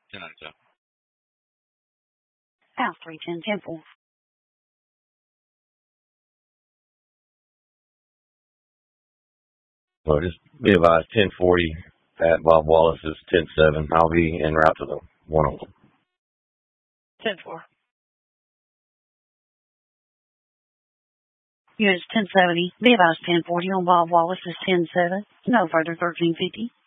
1092. House 310 10-4. Well, just be advised, 1040 at Bob Wallace's 107. I'll be en route to the 101. 10-4. Units 1070, be advised 1040 on Bob Wallace's 107. No further 1350.